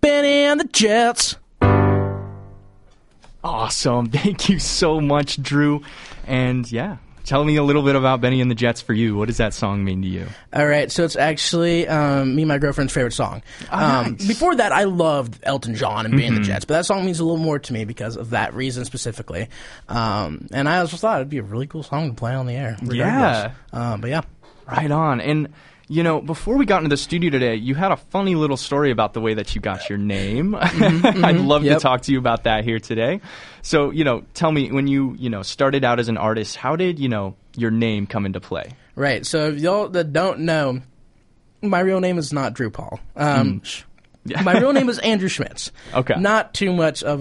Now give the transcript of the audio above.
Benny and the Jets. Awesome. Thank you so much, Drew. And yeah, tell me a little bit about Benny and the Jets for you. What does that song mean to you? All right, so it's actually me and my girlfriend's favorite song. Nice. Before that, I loved Elton John and Benny and the Jets, but that song means a little more to me because of that reason specifically. And I just thought it'd be a really cool song to play on the air. Yeah. But yeah. Right on. And, you know, before we got into the studio today, you had a funny little story about the way that you got your name. I'd love to talk to you about that here today. So, you know, tell me, when you started out as an artist, how did, your name come into play? Right. So if y'all that don't know, my real name is not Drew Paul. My real name is Andrew Schmitz. Okay. Not too much of